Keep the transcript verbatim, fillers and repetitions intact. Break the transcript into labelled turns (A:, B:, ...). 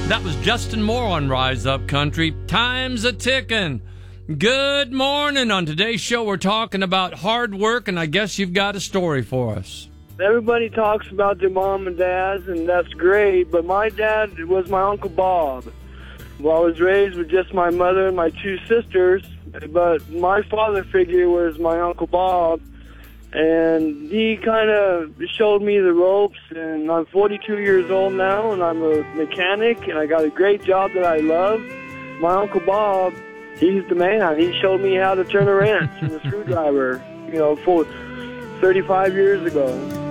A: That was Justin Moore on Rise Up Country. Time's a ticking. Good morning. On today's show, we're talking about hard work, and I guess you've got a story for us.
B: Everybody talks about their mom and dads, and that's great, but my dad was my Uncle Bob. Well, I was raised with just my mother and my two sisters, but my father figure was my Uncle Bob, and he kind of showed me the ropes, and I'm forty-two years old now, and I'm a mechanic, and I got a great job that I love. My Uncle Bob, he's the man. He showed me how to turn a wrench and a screwdriver, you know, for thirty-five years ago.